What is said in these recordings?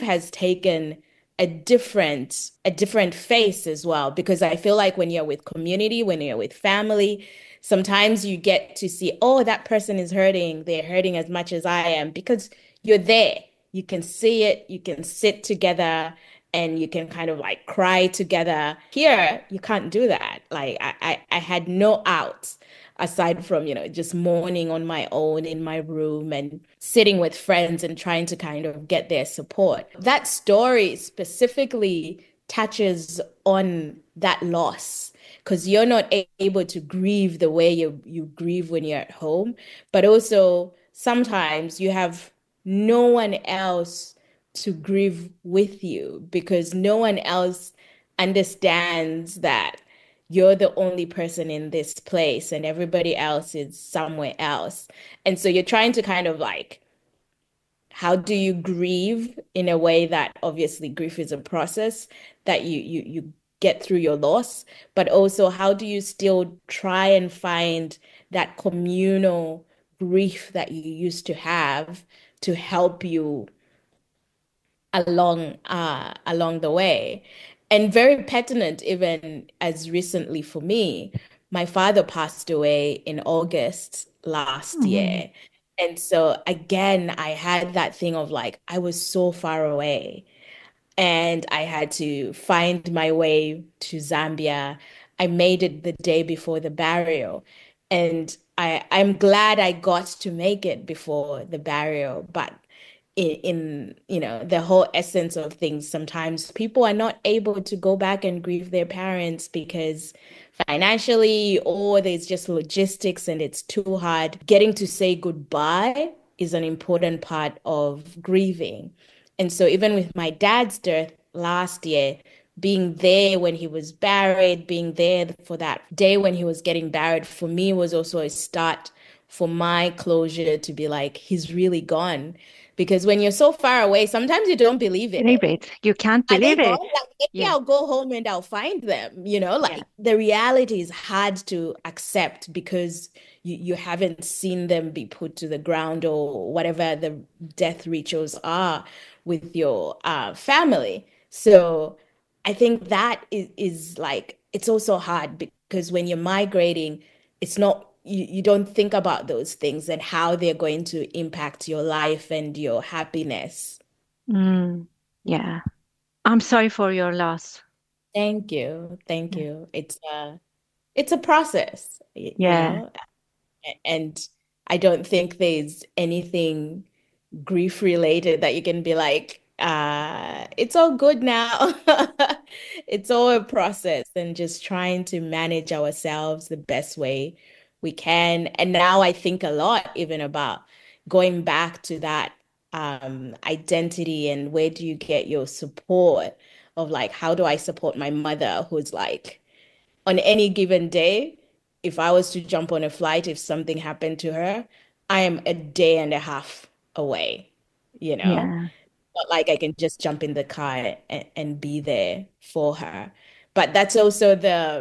has taken a different face as well, because I feel like when you're with community, when you're with family, sometimes you get to see, oh, that person is hurting. They're hurting as much as I am because you're there. You can see it, you can sit together and you can kind of like cry together. Here, you can't do that. Like I had no outs aside from, just mourning on my own in my room and sitting with friends and trying to kind of get their support. That story specifically touches on that loss because you're not able to grieve the way you grieve when you're at home, but also sometimes you have no one else to grieve with you because no one else understands that you're the only person in this place and everybody else is somewhere else. And so you're trying to kind of like, how do you grieve in a way that obviously grief is a process that you get through your loss, but also how do you still try and find that communal grief that you used to have to help you along the way. And very pertinent, even as recently for me, my father passed away in August last Mm. year. And so again, I had that thing of like, I was so far away and I had to find my way to Zambia. I made it the day before the burial. And I'm glad I got to make it before the burial, but in the whole essence of things, sometimes people are not able to go back and grieve their parents because financially or there's just logistics and it's too hard. Getting to say goodbye is an important part of grieving. And so even with my dad's death last year, being there when he was buried, being there for that day when he was getting buried, for me was also a start for my closure to be like, he's really gone. Because when you're so far away, sometimes you don't believe it. Believe it. You can't Are they believe gone? it. Like maybe Yeah. I'll go home and I'll find them, Yeah. like the reality is hard to accept because you haven't seen them be put to the ground or whatever the death rituals are with your family. So I think that is like it's also hard because when you're migrating, it's not you don't think about those things and how they're going to impact your life and your happiness. Mm. Yeah. I'm sorry for your loss. Thank you. Thank Yeah. you. It's a process, Yeah. and I don't think there's anything grief related that you can be like, it's all good now. It's all a process and just trying to manage ourselves the best way we can. And now I think a lot even about going back to that identity and where do you get your support of like, how do I support my mother who's like on any given day, if I was to jump on a flight, if something happened to her, I am a day and a half away, you know? Yeah. Not like I can just jump in the car and be there for her. But that's also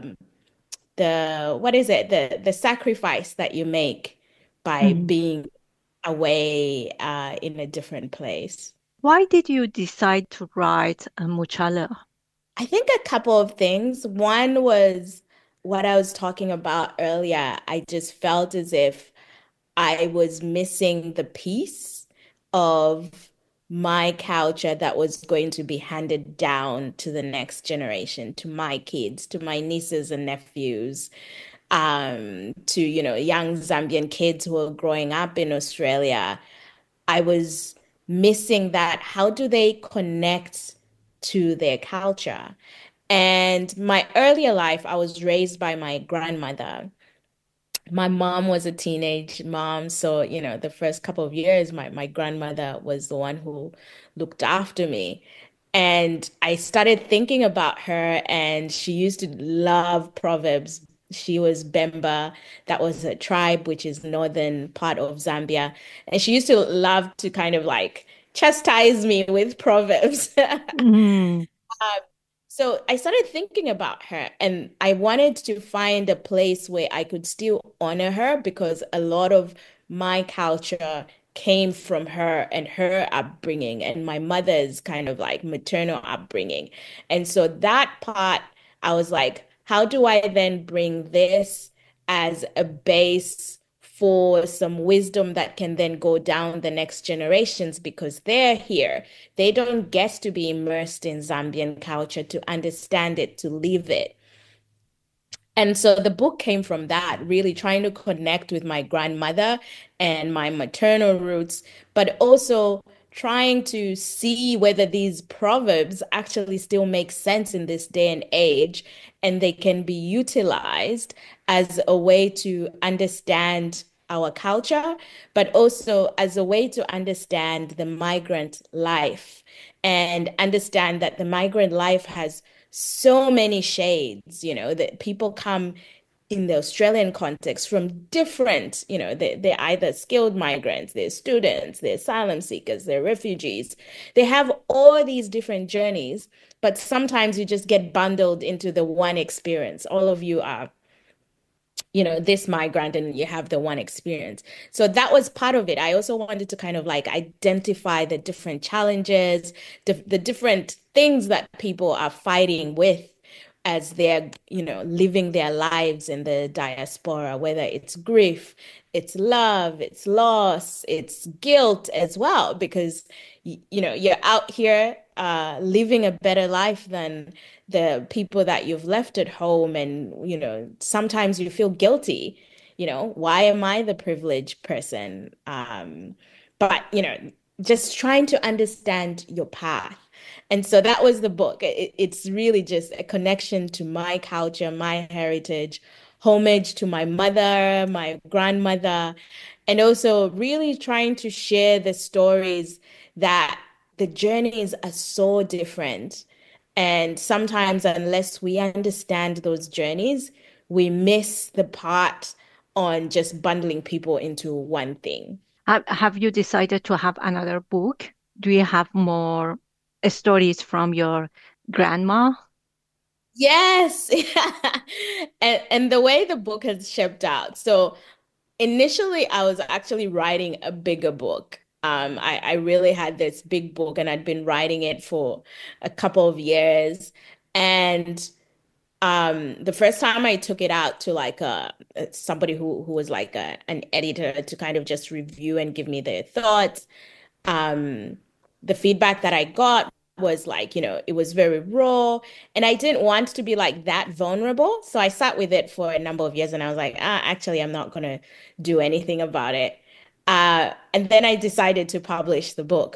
the what is it? The sacrifice that you make by Mhm. being away in a different place. Why did you decide to write Muchala? I think a couple of things. One was what I was talking about earlier. I just felt as if I was missing the piece of my culture that was going to be handed down to the next generation, to my kids, to my nieces and nephews, to, young Zambian kids who are growing up in Australia. I was missing that. How do they connect to their culture? And my earlier life, I was raised by my grandmother. My mom was a teenage mom, so the first couple of years, my grandmother was the one who looked after me. And I started thinking about her, and she used to love Proverbs. She was Bemba, that was a tribe which is northern part of Zambia. And she used to love to kind of like chastise me with Proverbs. Mm. So I started thinking about her and I wanted to find a place where I could still honor her because a lot of my culture came from her and her upbringing and my mother's kind of like maternal upbringing. And so that part, I was like, how do I then bring this as a base for some wisdom that can then go down the next generations because they're here. They don't get to be immersed in Zambian culture to understand it, to live it. And so the book came from that, really trying to connect with my grandmother and my maternal roots, but also trying to see whether these proverbs actually still make sense in this day and age and they can be utilized as a way to understand our culture, but also as a way to understand the migrant life and understand that the migrant life has so many shades, that people come in the Australian context from different, they're either skilled migrants, they're students, they're asylum seekers, they're refugees. They have all these different journeys, but sometimes you just get bundled into the one experience. All of you are this migrant and you have the one experience. So that was part of it. I also wanted to kind of like identify the different challenges, the different things that people are fighting with as they're, living their lives in the diaspora, whether it's grief, it's love, it's loss, it's guilt as well, because, you're out here living a better life than the people that you've left at home. And, sometimes you feel guilty. Why am I the privileged person? But, just trying to understand your path. And so that was the book. It's really just a connection to my culture, my heritage, homage to my mother, my grandmother, and also really trying to share the stories that the journeys are so different. And sometimes, unless we understand those journeys, we miss the part on just bundling people into one thing. Have you decided to have another book? Do you have more stories from your grandma? Yes. And the way the book has shaped out. So initially, I was actually writing a bigger book. I really had this big book and I'd been writing it for a couple of years. And the first time I took it out to like somebody who was like an editor to kind of just review and give me their thoughts, um, the feedback that I got was like, it was very raw and I didn't want to be like that vulnerable. So I sat with it for a number of years and I was like, actually, I'm not gonna do anything about it. And then I decided to publish the book.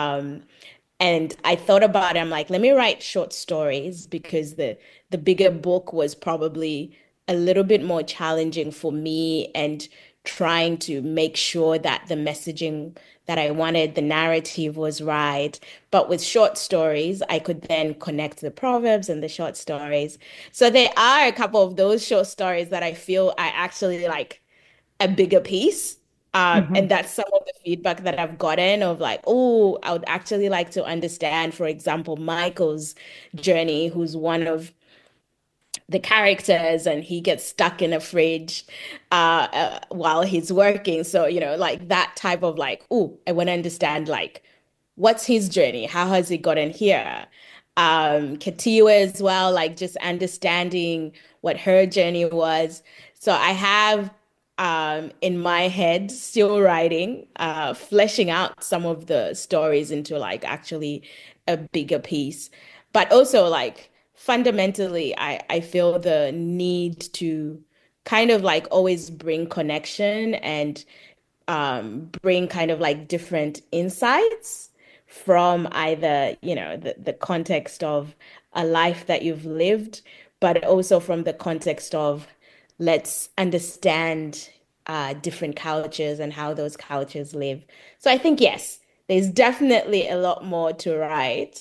And I thought about it. I'm like, let me write short stories because the bigger book was probably a little bit more challenging for me and trying to make sure that the messaging that I wanted, the narrative was right. But with short stories, I could then connect the proverbs and the short stories. So there are a couple of those short stories that I feel I actually like a bigger piece. Hmm. And that's some of the feedback that I've gotten of like, oh, I would actually like to understand, for example, Michael's journey, who's one of the characters and he gets stuck in a fridge while he's working. So, like that type of like, oh, I want to understand like what's his journey? How has he gotten here? Katia as well, like just understanding what her journey was. So I have in my head still writing, fleshing out some of the stories into like actually a bigger piece. But also like fundamentally, I feel the need to kind of like always bring connection and bring kind of like different insights from either, the context of a life that you've lived, but also from the context of let's understand different cultures and how those cultures live. So I think, yes, there's definitely a lot more to write.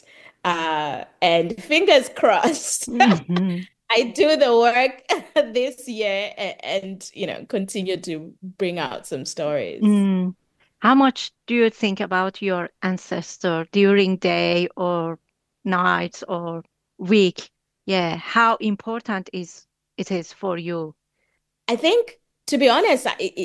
And fingers crossed. Hmm. I do the work this year and, continue to bring out some stories. Mm. How much do you think about your ancestor during day or nights or week? Yeah, how important is it is for you? I think, to be honest,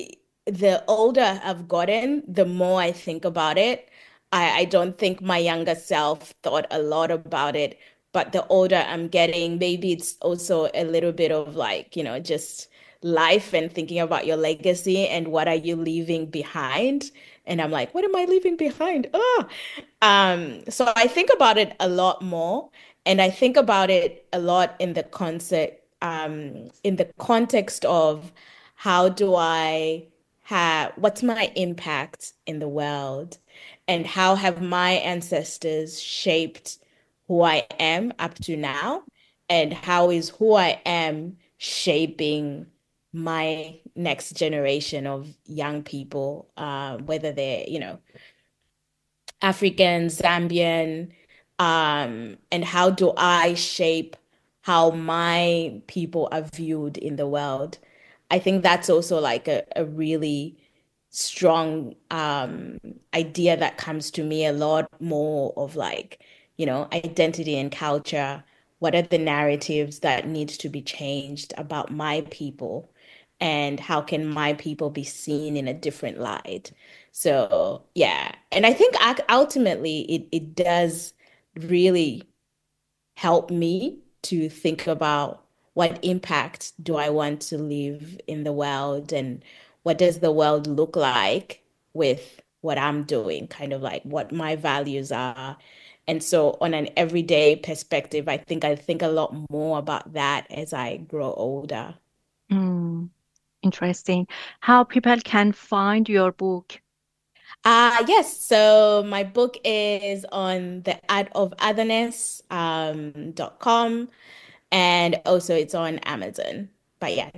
the older I've gotten, the more I think about it. I don't think my younger self thought a lot about it, but the older I'm getting, maybe it's also a little bit of like, just life and thinking about your legacy and what are you leaving behind. And I'm like, what am I leaving behind? So I think about it a lot more, and I think about it a lot in the in the context of how do I what's my impact in the world, and how have my ancestors shaped who I am up to now, and how is who I am shaping my next generation of young people, whether they're, African, Zambian, and how do I shape how my people are viewed in the world? I think that's also like a really strong idea that comes to me a lot more of like, identity and culture. What are the narratives that needs to be changed about my people? And how can my people be seen in a different light? So, yeah. And I think ultimately it does really help me to think about what impact do I want to leave in the world, and what does the world look like with what I'm doing, kind of like what my values are. And so on an everyday perspective, I think a lot more about that as I grow older. Mm, interesting. How people can find your book? Yes, so my book is on the Art of Otherness .com, and also it's on Amazon. But yeah,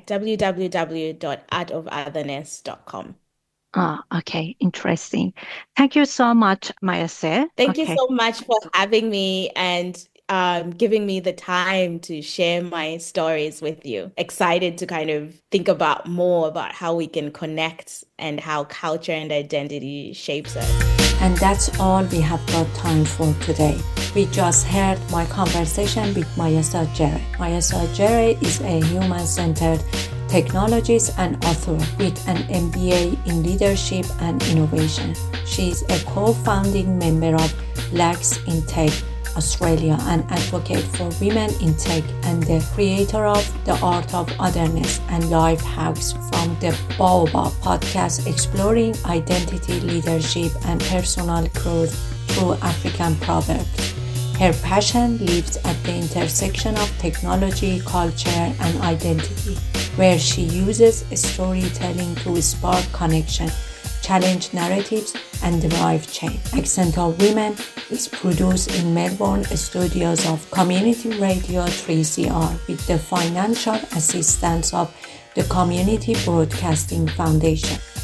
www.artofotherness.com. Ah, okay, interesting. Thank you so much, Mayase. Thank you Okay. so much for having me and giving me the time to share my stories with you. Excited to kind of think about more about how we can connect and how culture and identity shapes us. And that's all we have got time for today. We just heard my conversation with Mayasa Jere. Mayasa Jere is a human-centered technologist and author with an MBA in leadership and innovation. She is a co-founding member of Blacks in Tech Australia, an advocate for women in tech, and the creator of The Art of Otherness and Life Hacks from the Baobab podcast, exploring identity, leadership, and personal growth through African proverbs. Her passion lives at the intersection of technology, culture, and identity, where she uses storytelling to spark connection, challenge narratives, and drive change. Accent of Women is produced in Melbourne studios of Community Radio 3CR with the financial assistance of the Community Broadcasting Foundation.